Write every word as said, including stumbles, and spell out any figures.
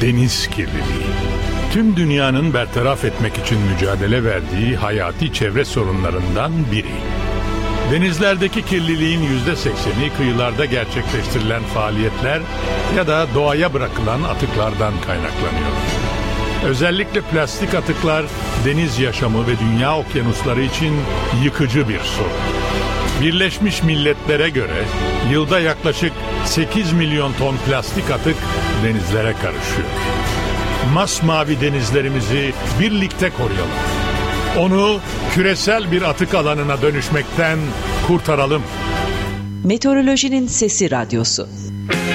Deniz kirliliği. Tüm dünyanın bertaraf etmek için mücadele verdiği hayati çevre sorunlarından biri. Denizlerdeki kirliliğin yüzde sekseni kıyılarda gerçekleştirilen faaliyetler ya da doğaya bırakılan atıklardan kaynaklanıyor. Özellikle plastik atıklar deniz yaşamı ve dünya okyanusları için yıkıcı bir sorun. Birleşmiş Milletler'e göre yılda yaklaşık sekiz milyon ton plastik atık denizlere karışıyor. Masmavi denizlerimizi birlikte koruyalım. Onu küresel bir atık alanına dönüşmekten kurtaralım. Meteorolojinin Sesi Radyosu.